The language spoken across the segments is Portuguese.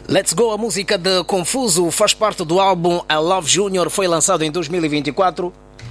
Let's Go, a música de Confuso, faz parte do álbum I Love Junior, foi lançado em 2024.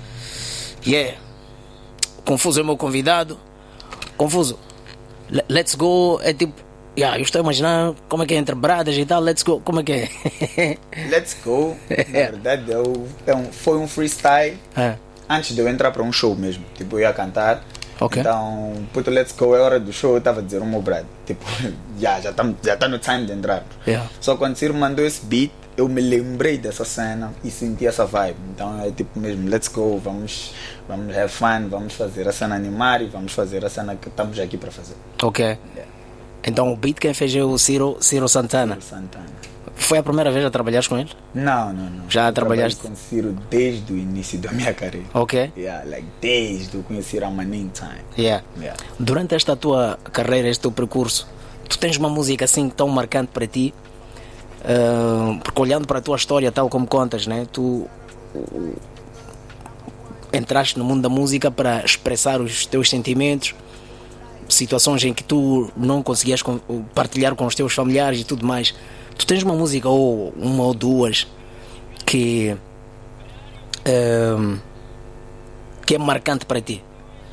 Confuso é o meu convidado. Confuso, Let's Go é tipo, eu estou a imaginar como é que é entre bradas e tal. Let's Go, como é que é? Let's Go, na verdade foi um freestyle antes de eu entrar para um show mesmo. Tipo, eu ia cantar. Okay. Então, puto, Let's Go, é hora do show. Eu estava a dizer ao meu brother, tipo, já está no time de entrar. Só quando o Ciro mandou esse beat, eu me lembrei dessa cena e senti essa vibe. Então é tipo mesmo, let's go, vamos have fun, vamos fazer a cena animar e vamos fazer a cena que estamos aqui para fazer. Ok. Então o beat quem fez é o Ciro Santana. Ciro Santana. Foi a primeira vez a trabalhar com ele? Não. Já trabalhaste com o Ciro desde o início da minha carreira. Ok. Desde que eu conheci a Manin Time. Durante esta tua carreira, este teu percurso, tu tens uma música assim tão marcante para ti? Porque olhando para a tua história, tal como contas, né? Tu entraste no mundo da música para expressar os teus sentimentos, situações em que tu não conseguias partilhar com os teus familiares e tudo mais. Tu tens uma música ou uma ou duas que é marcante para ti?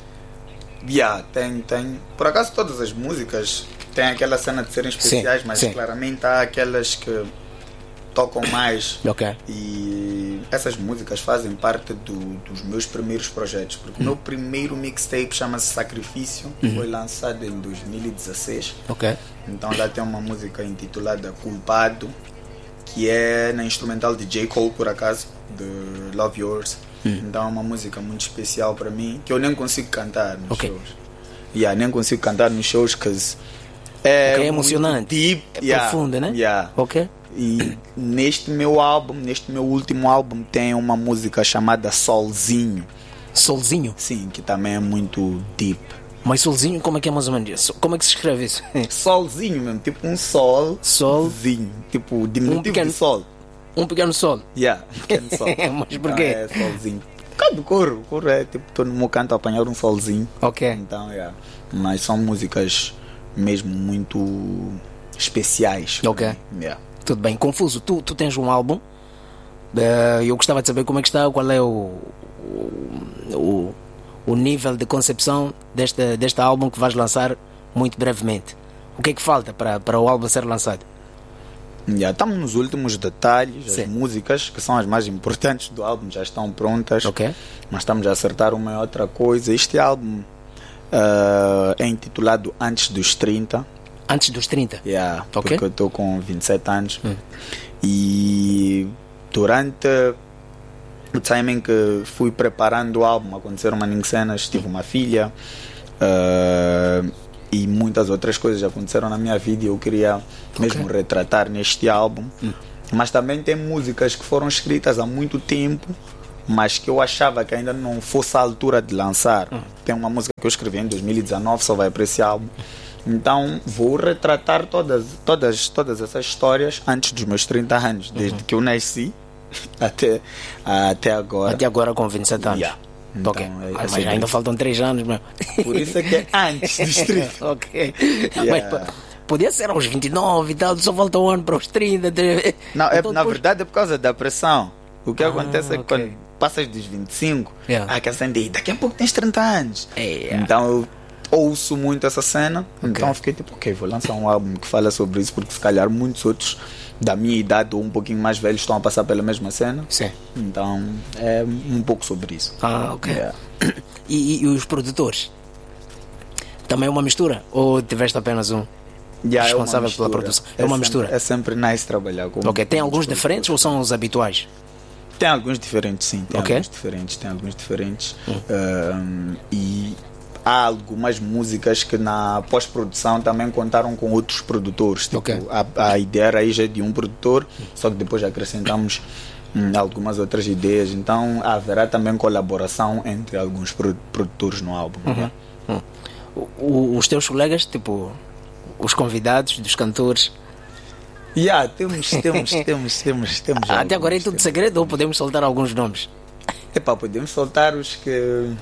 Tem. Por acaso todas as músicas têm aquela cena de serem especiais, mas claramente há aquelas que tocam mais. Okay. E essas músicas fazem parte dos meus primeiros projetos, porque o meu primeiro mixtape chama-se Sacrifício, foi lançado em 2016. Okay. Então lá tem uma música intitulada Culpado, que é na instrumental de J. Cole, por acaso, de Love Yours. Então é uma música muito especial para mim, que eu nem consigo cantar nos shows. Nem consigo cantar nos shows, porque é emocionante, deep, profunda, né? Ok. E neste meu último álbum, tem uma música chamada Solzinho. Solzinho? Sim, que também é muito deep. Mas solzinho, como é que é mais ou menos isso? Como é que se escreve isso? Solzinho mesmo, tipo um solzinho, tipo diminutivo de sol. Um pequeno sol? Um pequeno sol. Mas porquê? Então, é solzinho. Por causa do corro é tipo, estou no meu canto a apanhar um solzinho. Ok. Então, mas são músicas mesmo muito especiais. Ok. Tudo bem. Confuso, tu tens um álbum. Eu gostava de saber como é que está, qual é o nível de concepção deste álbum que vais lançar muito brevemente. O que é que falta para o álbum ser lançado? Estamos nos últimos detalhes. As músicas, que são as mais importantes do álbum, já estão prontas. Ok. Mas estamos a acertar uma e outra coisa. Este álbum é intitulado Antes dos 30. Antes dos 30? Porque eu estou com 27 anos. E durante o timing que fui preparando o álbum, aconteceram cenas, tive uma filha e muitas outras coisas aconteceram na minha vida e eu queria mesmo retratar neste álbum. Mas também tem músicas que foram escritas há muito tempo, mas que eu achava que ainda não fosse a altura de lançar. Tem uma música que eu escrevi em 2019, só vai para esse álbum. Então vou retratar todas essas histórias antes dos meus 30 anos, desde que eu nasci até agora. Até agora com 27 anos. Então, mas ainda faltam 3 anos mesmo. Por isso é que é antes dos 30. Mas podia ser aos 29 e tal, só falta um ano para os 30. Não, então, na verdade é por causa da pressão. O que acontece é que quando passas dos 25, daqui a pouco tens 30 anos. Então eu ouço muito essa cena. Então eu fiquei tipo, vou lançar um álbum que fala sobre isso, porque se calhar muitos outros da minha idade ou um pouquinho mais velhos estão a passar pela mesma cena. Então é um pouco sobre isso. E os produtores? Também é uma mistura? Ou tiveste apenas um responsável pela produção? É uma mistura? É sempre nice trabalhar com Tem alguns diferentes ou são os habituais? Tem alguns diferentes, sim. Tem alguns diferentes. E há algumas músicas que na pós-produção também contaram com outros produtores. A ideia era já de um produtor, só que depois acrescentamos algumas outras ideias. Então haverá também colaboração entre alguns produtores no álbum. Os teus colegas, tipo os convidados dos cantores? Temos até agora é tudo segredo ou podemos soltar alguns nomes? Podemos soltar os que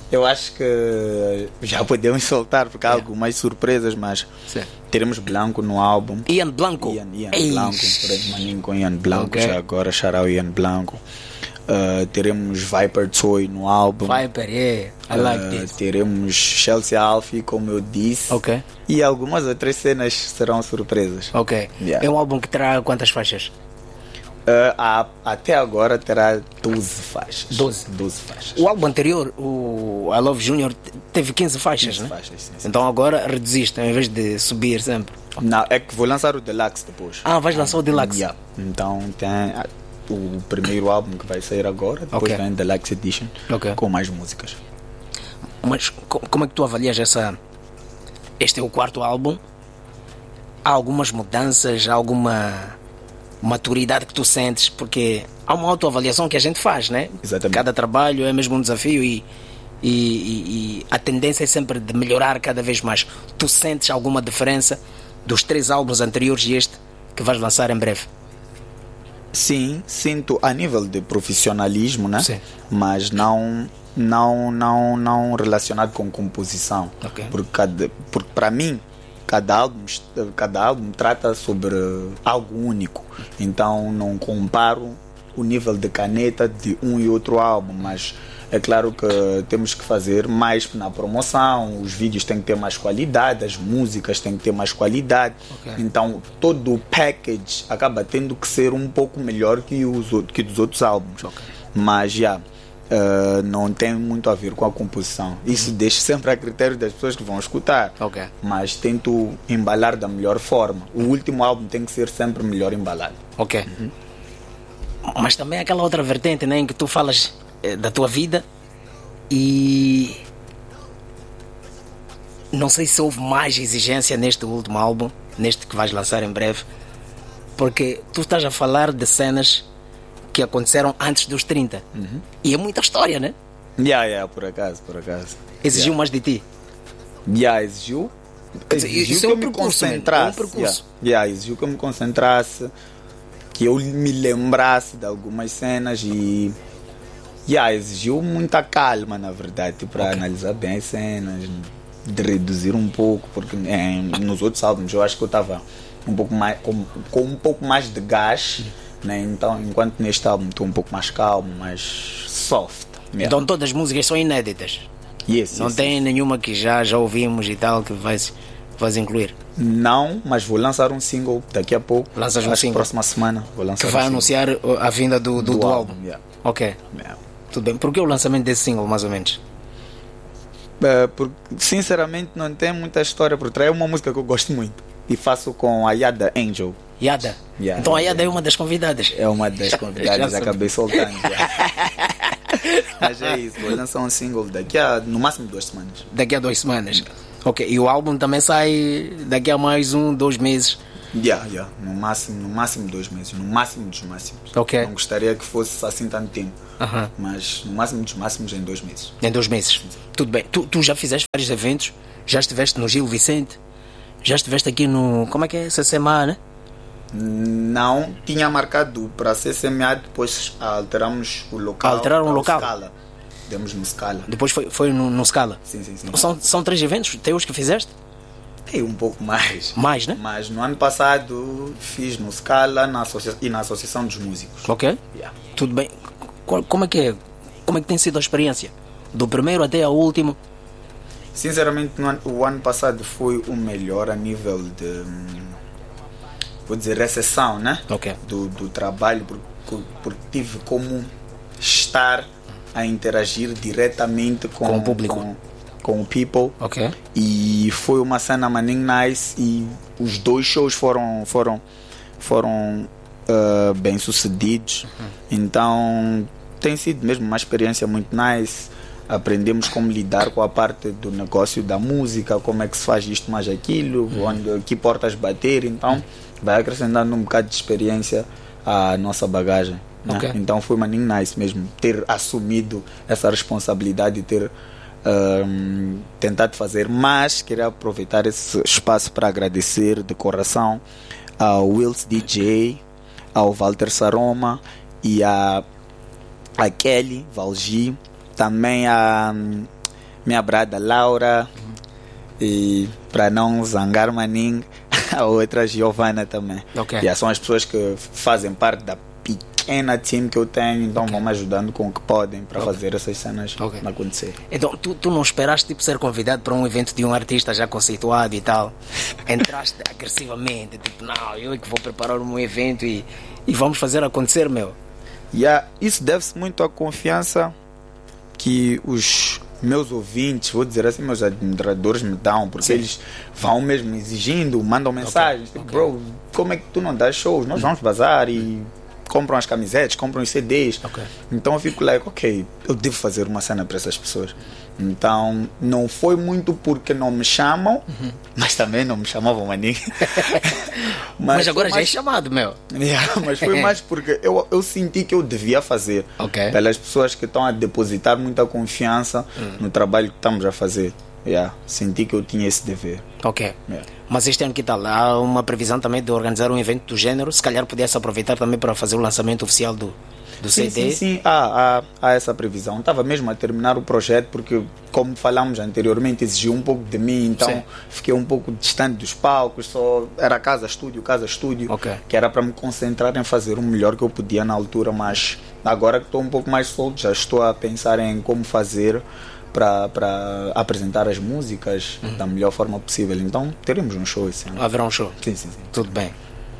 Eu acho que já podemos soltar, porque há algumas surpresas, mas teremos Blanco no álbum. Ian Blanco. Ian Blanco, por aí, maninho com Ian Blanco, já agora, Charau Ian Blanco. Teremos Viper Toy no álbum. Viper, I like this. Teremos Chelsea Alfie, como eu disse. E algumas outras cenas serão surpresas. É um álbum que terá quantas faixas? Até agora terá 12 faixas. 12 faixas. O álbum anterior, o I Love Junior, teve 15 faixas, 15 né? faixas, sim. Então agora reduziste, em vez de subir sempre. Não, é que vou lançar o Deluxe depois. Vais lançar o Deluxe? Então tem o primeiro álbum que vai sair agora, depois vem Deluxe Edition, com mais músicas. Mas como é que tu avalias este é o quarto álbum? Há algumas mudanças, há alguma maturidade que tu sentes? Porque há uma autoavaliação que a gente faz, né? Exatamente. Cada trabalho é mesmo um desafio e a tendência é sempre de melhorar cada vez mais. Tu sentes alguma diferença dos 3 álbuns anteriores e este que vais lançar em breve? Sim, sinto a nível de profissionalismo, né? Sim. Mas não relacionado com composição. Porque para mim cada álbum trata sobre algo único. Então não comparo o nível de caneta de um e outro álbum, mas é claro que temos que fazer mais na promoção, os vídeos têm que ter mais qualidade, as músicas têm que ter mais qualidade. Então todo o package acaba tendo que ser um pouco melhor que dos outros álbuns. Mas não tem muito a ver com a composição. Isso deixa sempre a critério das pessoas que vão escutar. Mas tento embalar da melhor forma. O último álbum tem que ser sempre melhor embalado. Mas também aquela outra vertente, né, em que tu falas da tua vida e não sei se houve mais exigência neste último álbum, neste que vais lançar em breve, porque tu estás a falar de cenas que aconteceram antes dos 30 e é muita história, né? Por acaso. Exigiu mais de ti? Exigiu que eu me concentrasse. Exigiu que eu me concentrasse, que eu me lembrasse de algumas cenas e exigiu muita calma, na verdade, para analisar bem as cenas, de reduzir um pouco, porque nos outros álbuns eu acho que eu estava um pouco mais com um pouco mais de gás, né? Então, enquanto neste álbum estou um pouco mais calmo, mais soft. Então todas as músicas são inéditas? Não tem nenhuma que já ouvimos e tal que vais incluir? Não, mas vou lançar um single daqui a pouco. Lanças um single? Próxima semana vou lançar que vai anunciar a vinda do álbum? Ok. Tudo bem. Por que o lançamento desse single, mais ou menos? Porque, sinceramente, não tem muita história por trás. É uma música que eu gosto muito e faço com a Yada Angel. Yada? Então a Yada é uma das convidadas? É uma das convidadas, acabei soltando. Mas é isso, vou lançar um single daqui a no máximo 2 semanas. Daqui a 2 semanas? E o álbum também sai daqui a mais 2 meses? No máximo 2 meses, no máximo dos máximos. Não gostaria que fosse assim tanto tempo, mas no máximo dos máximos em 2 meses. Em 2 meses? Tudo bem. Tu já fizeste vários eventos? Já estiveste no Gil Vicente? Já estiveste aqui no, como é que é, CCMA, né? Não, tinha marcado para CCMA, depois alteramos o local. Alteraram o local? Scala. Demos no Scala. Depois foi no Scala? Sim. São 3 eventos teus que fizeste? Tem um pouco mais. Mais, né? Mas no ano passado fiz no Scala e na Associação dos Músicos. Tudo bem. Como é que tem sido a experiência? Do primeiro até ao último? Sinceramente, o ano passado foi o melhor a nível de, vou dizer, recepção, né? Do trabalho, porque tive como estar a interagir diretamente com o público, com o people. E foi uma cena maninho nice e os 2 shows foram bem sucedidos. Então tem sido mesmo uma experiência muito nice. Aprendemos como lidar com a parte do negócio da música, como é que se faz isto mais aquilo, onde, que portas bater. Então vai acrescentando um bocado de experiência à nossa bagagem, né? Então foi maninho nice mesmo ter assumido essa responsabilidade e ter tentado fazer. Mas queria aproveitar esse espaço para agradecer de coração ao Wills DJ, ao Walter Saroma e a Kelly Valgi, também a minha brada Laura, e para não zangar maninho, a outra Giovana também. Ok. Yeah, são as pessoas que fazem parte da pequena team que eu tenho, então vão me ajudando com o que podem para fazer essas cenas acontecer. Então, tu não esperaste tipo, ser convidado para um evento de um artista já conceituado e tal? Entraste agressivamente, tipo, não, eu é que vou preparar um evento e vamos fazer acontecer, meu. Isso deve-se muito à confiança que os meus ouvintes, vou dizer assim, meus admiradores me dão, porque eles vão mesmo exigindo, mandam mensagens, tipo, bro, como é que tu não dás shows? Nós vamos bazar e compram as camisetas, compram os CDs. Então eu fico like, ok, eu devo fazer uma cena para essas pessoas. Então não foi muito porque não me chamam, mas também não me chamavam a ninguém. mas agora já é chamado, meu. Mas foi mais porque eu senti que eu devia fazer pelas pessoas que estão a depositar muita confiança no trabalho que estamos a fazer. Senti que eu tinha esse dever. Mas este ano que tal? Há uma previsão também de organizar um evento do género? Se calhar pudesse aproveitar também para fazer o lançamento oficial do CD? Sim, há essa previsão. Estava mesmo a terminar o projeto porque, como falamos anteriormente, exigiu um pouco de mim, então fiquei um pouco distante dos palcos, só era casa-estúdio, que era para me concentrar em fazer o melhor que eu podia na altura, mas agora que estou um pouco mais solto, já estou a pensar em como fazer para apresentar as músicas da melhor forma possível. Então teremos um show esse ano. Haverá um show? Sim. Tudo bem.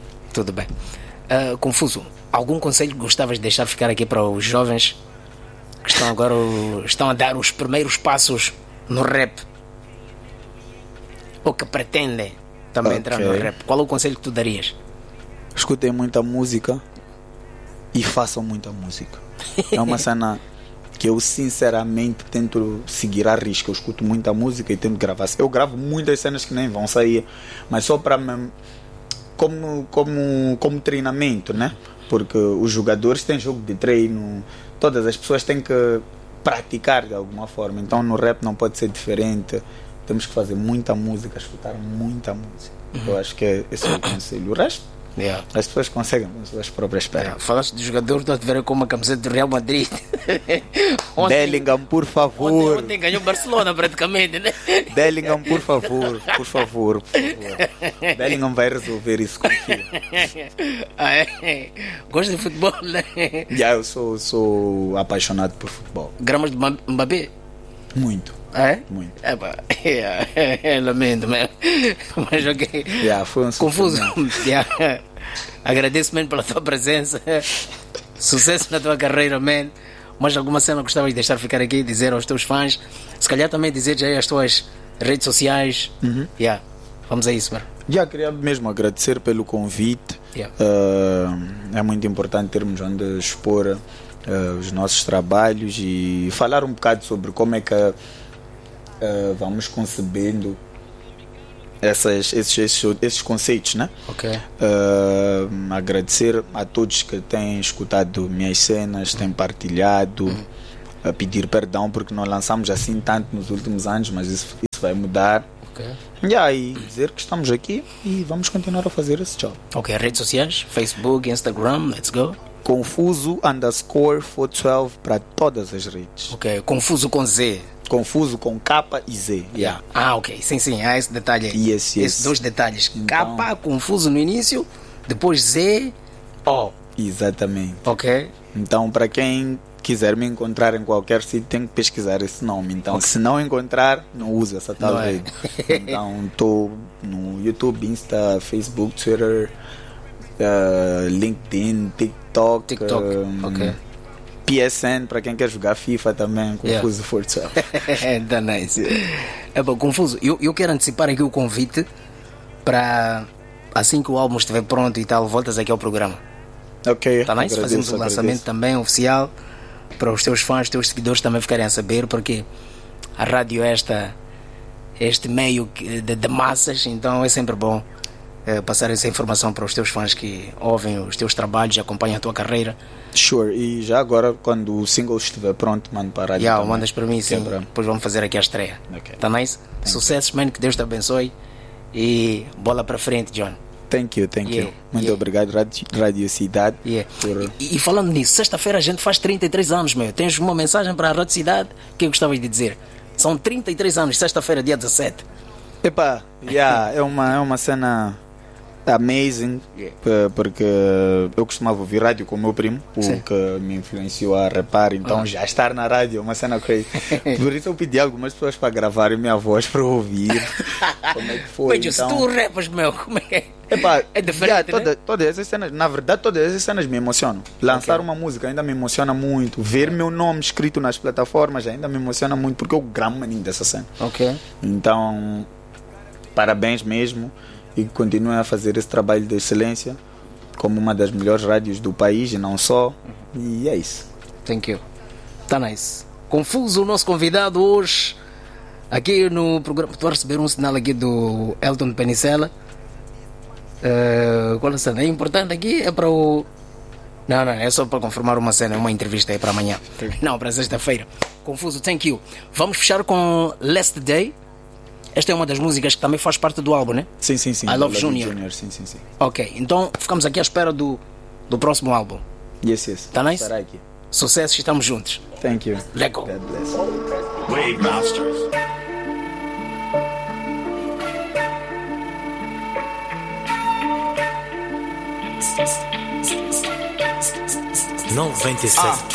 Confuso, algum conselho que gostavas de deixar ficar aqui para os jovens que estão a dar os primeiros passos no rap, ou que pretendem também entrar no rap? Qual é o conselho que tu darias? Escutem muita música e façam muita música. É uma cena que eu sinceramente tento seguir à risca. Eu escuto muita música e tento gravar. Eu gravo muitas cenas que nem vão sair, mas só para como treinamento, né? Porque os jogadores têm jogo de treino, todas as pessoas têm que praticar de alguma forma. Então no rap não pode ser diferente. Temos que fazer muita música, escutar muita música. Eu acho que esse é o conselho. O resto, as pessoas conseguem com as suas próprias pernas. Falaste de jogador, estou a te ver com uma camiseta do Real Madrid. Bellingham, por favor. Ontem ganhou Barcelona praticamente, né? Bellingham, por favor. Bellingham vai resolver isso, confia. Gosta de futebol, né? Eu sou apaixonado por futebol. Gramas de Mbappé? Muito. Muito. Lamento, mas ok. Foi um Confuso. Agradeço, man, pela tua presença. Sucesso na tua carreira, man. Mas alguma cena gostavas de deixar ficar aqui, dizer aos teus fãs, se calhar também dizer já aí as tuas redes sociais. Vamos a isso, mano. Queria mesmo agradecer pelo convite. É muito importante termos onde expor os nossos trabalhos e falar um bocado sobre como é que vamos concebendo esses conceitos, né? Agradecer a todos que têm escutado minhas cenas, têm partilhado, pedir perdão porque não lançamos assim tanto nos últimos anos, mas isso vai mudar. E dizer que estamos aqui e vamos continuar a fazer esse job. Redes sociais, Facebook, Instagram, let's go. Confuso_412 para todas as redes. Confuso com Z. Confuso com K e Z. Sim, há esse detalhe aí. Esses dois detalhes. Então, K, confuso no início, depois Z, O. Exatamente. Ok. Então, para quem quiser me encontrar em qualquer sítio, tem que pesquisar esse nome. Então, se não encontrar, não use essa tal rede. Então, estou no YouTube, Insta, Facebook, Twitter, LinkedIn, TikTok. PSN, para quem quer jogar FIFA também, Confuso Forte. Tá nice. É bom, Confuso, eu quero antecipar aqui o convite para assim que o álbum estiver pronto e tal, voltas aqui ao programa. Tá nice? Fazemos o lançamento também oficial para os teus fãs, os teus seguidores também ficarem a saber, porque a rádio é este meio de massas, então é sempre bom passar essa informação para os teus fãs que ouvem os teus trabalhos e acompanham a tua carreira. Sure, e já agora quando o single estiver pronto, mando para a rádio. Mandas para mim, sim. Depois vamos fazer aqui a estreia. Tá nice? Sucessos, man, que Deus te abençoe e bola para frente, John. Thank you. Muito obrigado, Rádio Cidade. E falando nisso, sexta-feira a gente faz 33 anos, meu. Tens uma mensagem para a Rádio Cidade que eu gostavas de dizer? São 33 anos, sexta-feira, dia 17. Epá, é uma cena amazing, porque eu costumava ouvir rádio com o meu primo, o Sim. que me influenciou a rapar, então já estar na rádio é uma cena crazy. Por isso eu pedi algumas pessoas para gravarem minha voz para eu ouvir como é que foi. Mas Então, se tu rapas, meu, como é? epá, É diferente, né? todas essas cenas, na verdade, todas essas cenas me emocionam. Lançar uma música ainda me emociona muito. Ver meu nome escrito nas plataformas ainda me emociona muito, porque eu gramo maninho dessa cena. Ok. Então, parabéns mesmo, e continuem a fazer esse trabalho de excelência como uma das melhores rádios do país e não só. E é isso. Thank you. Tá nice. Confuso o nosso convidado hoje aqui no programa. Estou a receber um sinal aqui do Elton Penicella. Qual é a cena? É importante aqui? É para o. Não, é só para confirmar uma cena, uma entrevista aí para amanhã. Não, para sexta-feira. Confuso, thank you. Vamos fechar com Last Day. Esta é uma das músicas que também faz parte do álbum, né? Sim. I Love Junior. Sim. Ok, então ficamos aqui à espera do próximo álbum. Yes. Tá nice? Estará aqui. Sucesso, estamos juntos. Thank you. Let go. God bless. Wave Masters. 97.